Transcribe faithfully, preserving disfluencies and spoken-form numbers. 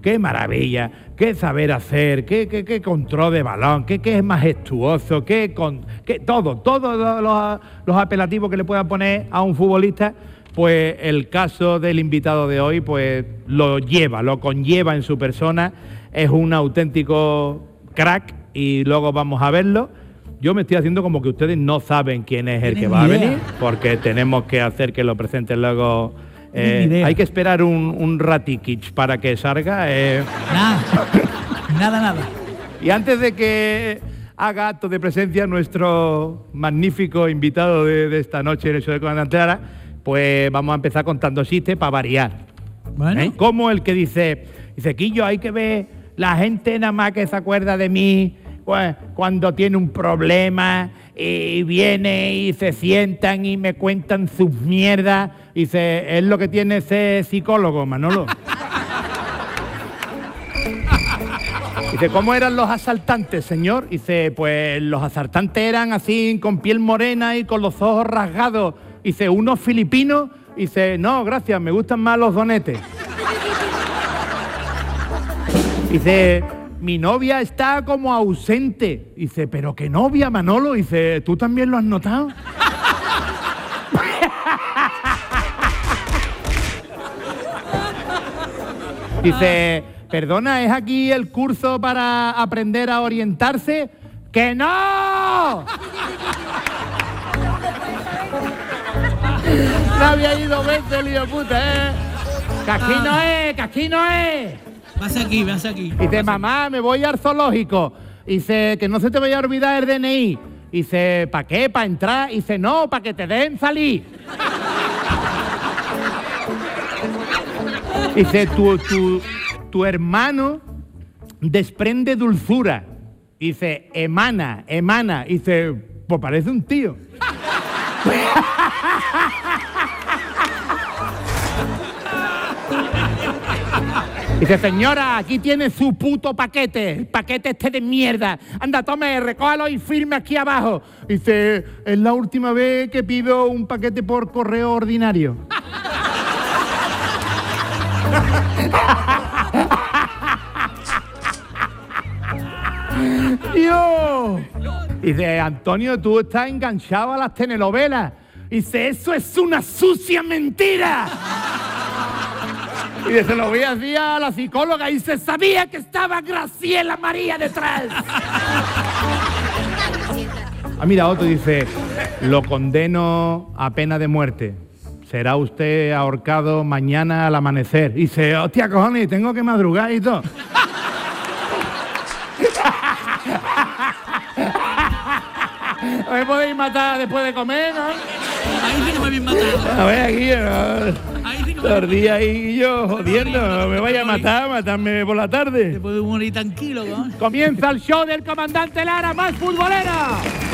qué maravilla, qué saber hacer, qué, qué, qué control de balón, qué, qué es majestuoso, qué, con, qué todo, todos los, los apelativos que le puedan poner a un futbolista, pues el caso del invitado de hoy pues lo lleva, lo conlleva en su persona, es un auténtico crack y luego vamos a verlo. Yo me estoy haciendo como que ustedes no saben quién es el que va a venir, porque tenemos que hacer que lo presenten luego. Eh, hay que esperar un, un ratiquich para que salga. Eh. Nada, nada, nada. Y antes de que haga acto de presencia nuestro magnífico invitado de, de esta noche en el show de Comandante Lara, pues vamos a empezar contando chistes para variar. Bueno. ¿Eh? Como el que dice, dice, Quillo, hay que ver la gente nada más que se acuerda de mí pues, cuando tiene un problema y viene y se sientan y me cuentan sus mierdas. Dice, es lo que tiene ser psicólogo, Manolo. Dice, ¿cómo eran los asaltantes, señor? Dice, pues los asaltantes eran así, con piel morena y con los ojos rasgados. Dice, ¿unos filipinos? Dice, no, gracias, me gustan más los donetes. Dice, mi novia está como ausente. Dice, ¿pero qué novia, Manolo? Dice, ¿tú también lo has notado? Dice, perdona, ¿es aquí el curso para aprender a orientarse? ¡Que no! No había ido veces, lío puta, ¿eh? Que aquí no es, que aquí no es. Vas aquí, vas aquí. Dice, mamá, me voy al zoológico. Dice, que no se te vaya a olvidar el D N I. Dice, ¿para qué? ¿Para entrar? Dice, no, para que te den salir. Dice, tu, tu, tu hermano desprende dulzura. Dice, emana, emana. Dice, pues parece un tío. Dice, señora, aquí tiene su puto paquete, el paquete este de mierda. Anda, tome, recójalo y firme aquí abajo. Dice, es la última vez que pido un paquete por correo ordinario. Dios. Dice, Antonio, tú estás enganchado a las telenovelas. Dice, eso es una sucia mentira. Y se lo voy a decir a la psicóloga y se sabía que estaba Graciela María detrás. Ah, mira, otro dice, lo condeno a pena de muerte. Será usted ahorcado mañana al amanecer. Y dice, hostia, cojones, tengo que madrugar y todo. ¿Me podéis matar después de comer, no? Ahí sí que me habéis matado. A ver, aquí, no. Ahí sí que me Todo el día ahí yo jodiendo, no me vaya a matar, matarme por la tarde. Te puedo morir tranquilo, ¿no? Comienza el show del Comandante Lara, más futbolera.